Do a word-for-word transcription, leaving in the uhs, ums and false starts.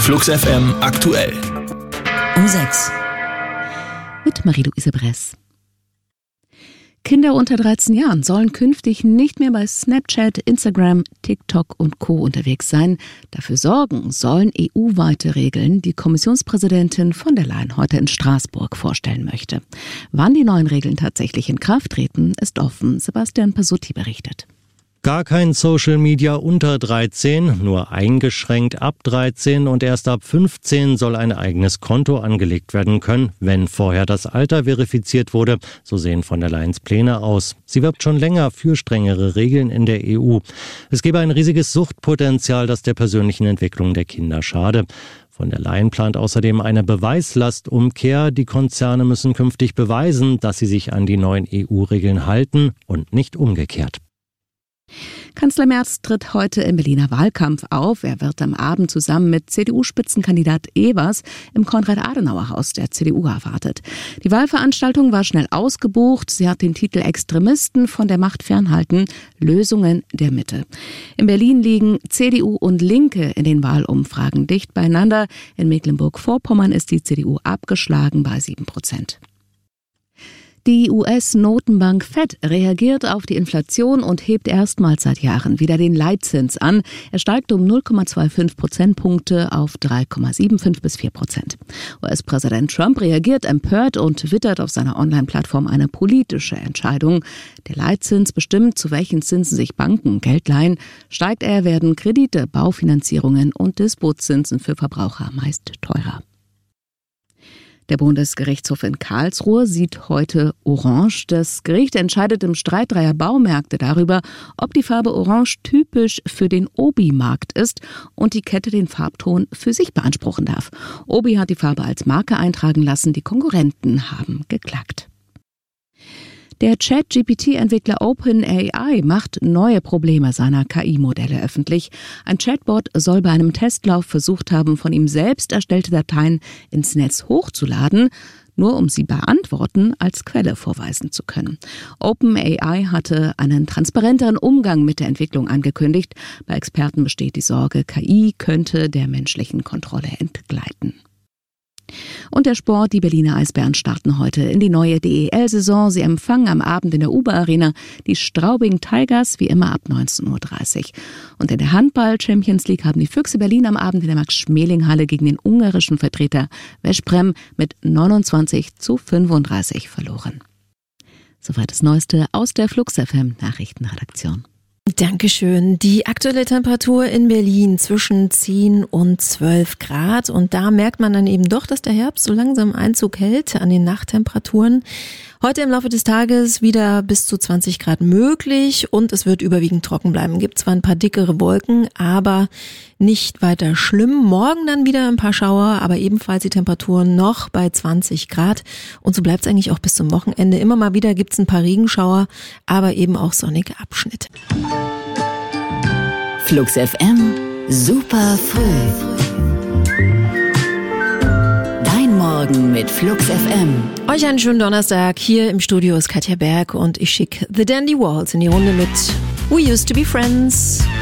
Flux F M aktuell. Um sechs. Mit Marie-Louise Bress. Kinder unter dreizehn Jahren sollen künftig nicht mehr bei Snapchat, Instagram, TikTok und Co. unterwegs sein. Dafür sorgen sollen E U-weite Regeln, die Kommissionspräsidentin von der Leyen heute in Straßburg vorstellen möchte. Wann die neuen Regeln tatsächlich in Kraft treten, ist offen. Sebastian Pasutti berichtet. Gar kein Social Media unter dreizehn, nur eingeschränkt ab dreizehn und erst ab fünfzehn soll ein eigenes Konto angelegt werden können, wenn vorher das Alter verifiziert wurde. So sehen von der Leyens Pläne aus. Sie wirbt schon länger für strengere Regeln in der E U. Es gebe ein riesiges Suchtpotenzial, das der persönlichen Entwicklung der Kinder schade. Von der Leyen plant außerdem eine Beweislastumkehr. Die Konzerne müssen künftig beweisen, dass sie sich an die neuen E U-Regeln halten und nicht umgekehrt. Kanzler Merz tritt heute im Berliner Wahlkampf auf. Er wird am Abend zusammen mit C D U-Spitzenkandidat Evers im Konrad-Adenauer-Haus der C D U erwartet. Die Wahlveranstaltung war schnell ausgebucht. Sie hat den Titel Extremisten von der Macht fernhalten, Lösungen der Mitte. In Berlin liegen C D U und Linke in den Wahlumfragen dicht beieinander. In Mecklenburg-Vorpommern ist die C D U abgeschlagen bei sieben Prozent. Die U S-Notenbank Fed reagiert auf die Inflation und hebt erstmals seit Jahren wieder den Leitzins an. Er steigt um null Komma fünfundzwanzig Prozentpunkte auf drei Komma fünfundsiebzig bis vier Prozent. U S-Präsident Trump reagiert empört und twittert auf seiner Online-Plattform eine politische Entscheidung. Der Leitzins bestimmt, zu welchen Zinsen sich Banken Geld leihen. Steigt er, werden Kredite, Baufinanzierungen und Dispozinsen für Verbraucher meist teurer. Der Bundesgerichtshof in Karlsruhe sieht heute Orange. Das Gericht entscheidet im Streit dreier Baumärkte darüber, ob die Farbe Orange typisch für den Obi-Markt ist und die Kette den Farbton für sich beanspruchen darf. Obi hat die Farbe als Marke eintragen lassen, die Konkurrenten haben geklagt. Der Chat-G P T-Entwickler OpenAI macht neue Probleme seiner K I-Modelle öffentlich. Ein Chatbot soll bei einem Testlauf versucht haben, von ihm selbst erstellte Dateien ins Netz hochzuladen, nur um sie bei Antworten als Quelle vorweisen zu können. OpenAI hatte einen transparenteren Umgang mit der Entwicklung angekündigt. Bei Experten besteht die Sorge, K I könnte der menschlichen Kontrolle entgleiten. Und der Sport, die Berliner Eisbären starten heute in die neue D E L-Saison. Sie empfangen am Abend in der Uber-Arena die Straubing Tigers, wie immer ab neunzehn Uhr dreißig. Und in der Handball-Champions League haben die Füchse Berlin am Abend in der Max-Schmeling-Halle gegen den ungarischen Vertreter Veszprém mit neunundzwanzig zu fünfunddreißig verloren. Soweit das Neueste aus der Flux F M Nachrichtenredaktion. Dankeschön. Die aktuelle Temperatur in Berlin zwischen zehn und zwölf Grad. Und da merkt man dann eben doch, dass der Herbst so langsam Einzug hält an den Nachttemperaturen. Heute im Laufe des Tages wieder bis zu zwanzig Grad möglich und es wird überwiegend trocken bleiben. Gibt zwar ein paar dickere Wolken, aber nicht weiter schlimm. Morgen dann wieder ein paar Schauer, aber ebenfalls die Temperaturen noch bei zwanzig Grad. Und so bleibt es eigentlich auch bis zum Wochenende. Immer mal wieder gibt es ein paar Regenschauer, aber eben auch sonnige Abschnitte. Flux F M, super früh. Morgen mit Flux F M. Euch einen schönen Donnerstag. Hier im Studio ist Katja Berg und ich schicke The Dandy Walls in die Runde mit We Used to Be Friends.